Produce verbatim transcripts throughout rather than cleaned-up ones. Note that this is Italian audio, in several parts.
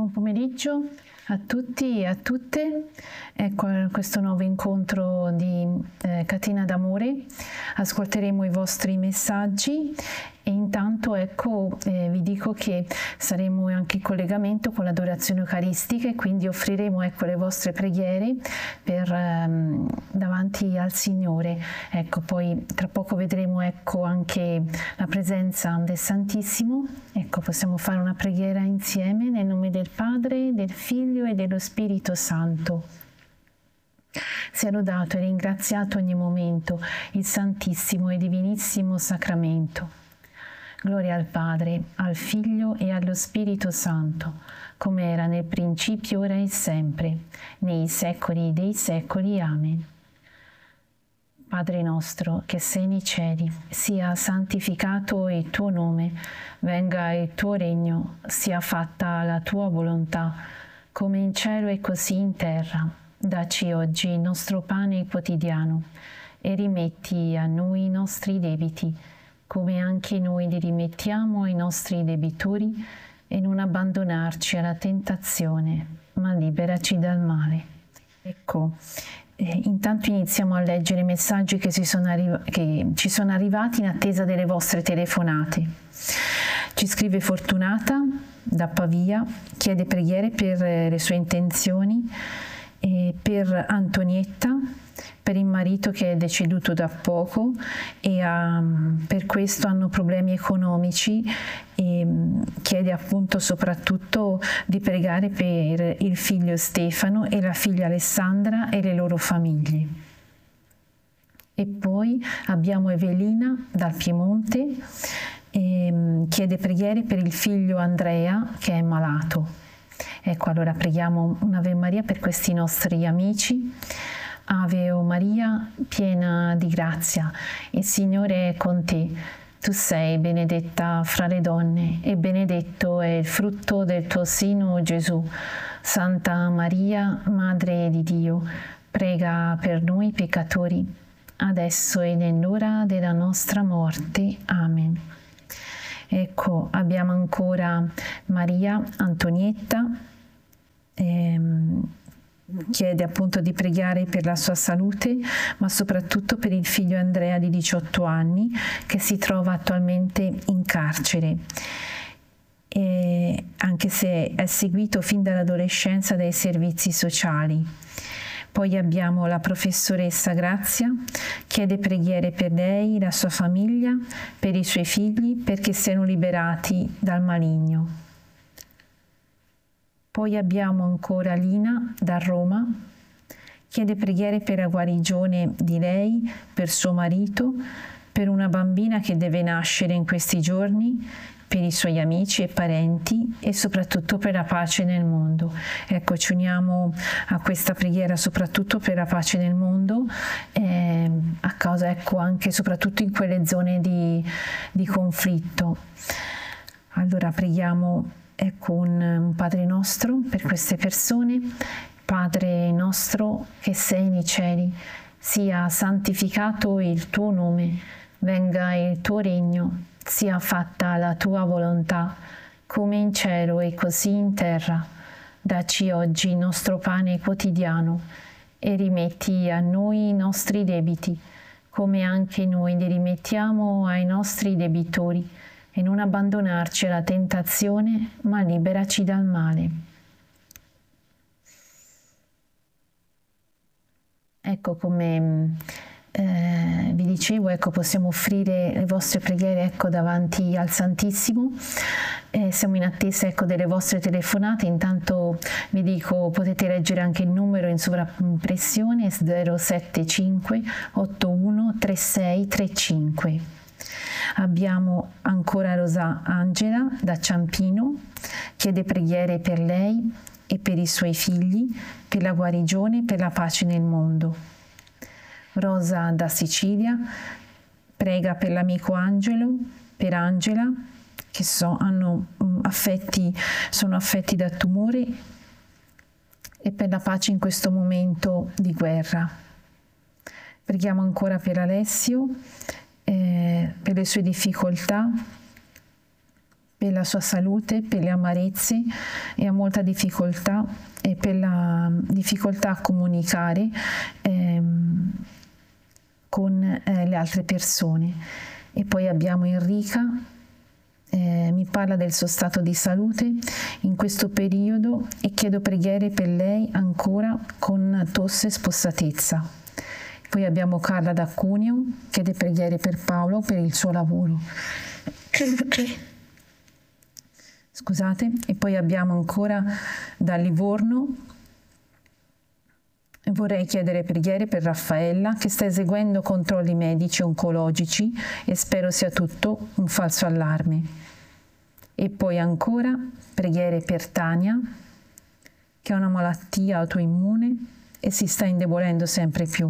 Buon pomeriggio a tutti e a tutte. Ecco questo nuovo incontro di eh, Catena d'Amore. Ascolteremo i vostri messaggi e intanto ecco eh, vi dico che saremo anche in collegamento con l'adorazione eucaristica e quindi offriremo ecco le vostre preghiere per, ehm, davanti al Signore. Ecco, poi tra poco vedremo ecco anche la presenza del Santissimo. Ecco, possiamo fare una preghiera insieme nel nome del Padre, del Figlio e dello Spirito Santo. Sia lodato e ringraziato ogni momento il Santissimo e Divinissimo Sacramento. Gloria al Padre, al Figlio e allo Spirito Santo, come era nel principio, ora e sempre, nei secoli dei secoli. Amen. Padre nostro, che sei nei cieli, sia santificato il tuo nome, venga il tuo regno, sia fatta la tua volontà, come in cielo e così in terra. Dacci oggi il nostro pane quotidiano e rimetti a noi i nostri debiti, come anche noi li rimettiamo ai nostri debitori, e non abbandonarci alla tentazione, ma liberaci dal male. Ecco, eh, intanto iniziamo a leggere i messaggi che, si sono che ci sono arrivati in attesa delle vostre telefonate. Ci scrive Fortunata da Pavia, chiede preghiere per le sue intenzioni, e per Antonietta, per il marito che è deceduto da poco e um, per questo hanno problemi economici, e um, chiede appunto soprattutto di pregare per il figlio Stefano e la figlia Alessandra e le loro famiglie. E poi abbiamo Evelina dal Piemonte, e um, chiede preghiere per il figlio Andrea che è malato. Ecco, allora preghiamo un'Ave Maria per questi nostri amici. Ave o Maria, piena di grazia, il Signore è con te. Tu sei benedetta fra le donne e benedetto è il frutto del tuo seno, Gesù. Santa Maria, Madre di Dio, prega per noi peccatori, adesso e nell'ora della nostra morte. Amen. Ecco, abbiamo ancora Maria Antonietta, ehm, chiede appunto di pregare per la sua salute, ma soprattutto per il figlio Andrea di diciotto anni che si trova attualmente in carcere, e anche se è seguito fin dall'adolescenza dai servizi sociali. Poi abbiamo la professoressa Grazia, chiede preghiere per lei, la sua famiglia, per i suoi figli, perché siano liberati dal maligno. Poi abbiamo ancora Lina da Roma, chiede preghiere per la guarigione di lei, per suo marito, per una bambina che deve nascere in questi giorni, per i suoi amici e parenti e soprattutto per la pace nel mondo. Ecco, ci uniamo a questa preghiera soprattutto per la pace nel mondo, eh, a causa ecco anche soprattutto in quelle zone di, di conflitto. Allora preghiamo ecco un, un Padre nostro per queste persone. Padre nostro che sei nei cieli, sia santificato il tuo nome, venga il tuo regno, sia fatta la tua volontà, come in cielo e così in terra. Dacci oggi il nostro pane quotidiano e rimetti a noi i nostri debiti, come anche noi li rimettiamo ai nostri debitori, e non abbandonarci alla tentazione, ma liberaci dal male. Ecco, come Eh, vi dicevo, ecco, possiamo offrire le vostre preghiere ecco, davanti al Santissimo. Eh, siamo in attesa ecco, delle vostre telefonate. Intanto vi dico, potete leggere anche il numero in sovraimpressione zero sette cinque otto uno tre sei tre cinque. Abbiamo ancora Rosa Angela da Ciampino, chiede preghiere per lei e per i suoi figli, per la guarigione e per la pace nel mondo. Rosa da Sicilia prega per l'amico Angelo, per Angela, che so, hanno affetti, sono affetti da tumore, e per la pace in questo momento di guerra. Preghiamo ancora per Alessio, eh, per le sue difficoltà, per la sua salute, per le amarezze e ha molta difficoltà e per la difficoltà a comunicare ehm, con eh, le altre persone. E poi abbiamo Enrica, eh, mi parla del suo stato di salute in questo periodo e chiedo preghiere per lei ancora con tosse e spossatezza. Poi abbiamo Carla da Cuneo, chiede preghiere per Paolo per il suo lavoro. Scusate, e poi abbiamo ancora da Livorno, vorrei chiedere preghiere per Raffaella che sta eseguendo controlli medici oncologici e spero sia tutto un falso allarme. E poi ancora preghiere per Tania che ha una malattia autoimmune e si sta indebolendo sempre più,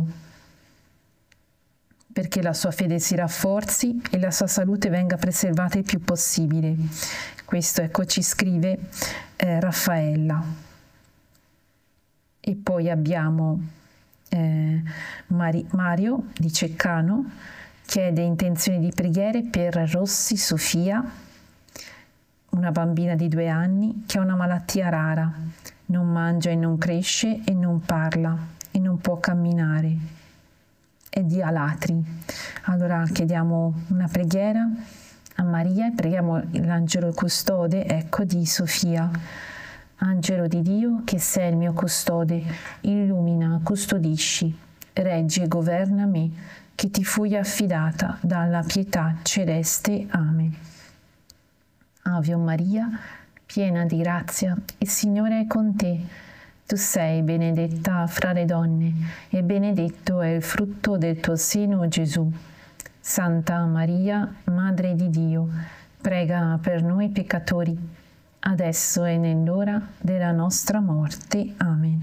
perché la sua fede si rafforzi e la sua salute venga preservata il più possibile. Questo, ecco, ci scrive eh, Raffaella. E poi abbiamo eh, Mari Mario di Ceccano, chiede intenzioni di preghiere per Rossi Sofia, una bambina di due anni che ha una malattia rara, non mangia e non cresce e non parla e non può camminare. È di Alatri. Allora chiediamo una preghiera a Maria e preghiamo l'angelo custode, ecco, di Sofia. Angelo di Dio, che sei il mio custode, illumina, custodisci, reggi e governa me, che ti fui affidata dalla pietà celeste. Amen. Ave Maria, piena di grazia, il Signore è con te. Tu sei benedetta fra le donne, e benedetto è il frutto del tuo seno, Gesù. Santa Maria, Madre di Dio, prega per noi peccatori, adesso e nell'ora della nostra morte. Amen.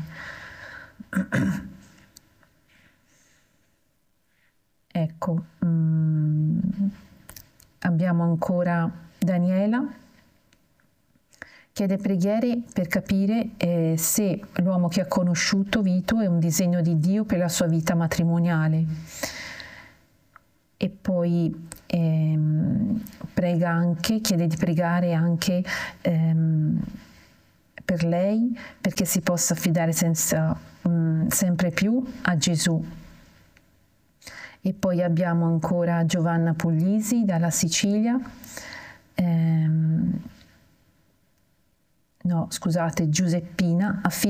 Ecco, mm, abbiamo ancora Daniela, chiede preghiere per capire eh, se l'uomo che ha conosciuto, Vito, è un disegno di Dio per la sua vita matrimoniale. E poi ehm, prega anche, chiede di pregare anche ehm, per lei, perché si possa affidare senza, mh, sempre più a Gesù. E poi abbiamo ancora Giovanna Puglisi dalla Sicilia, ehm, no scusate, Giuseppina, affida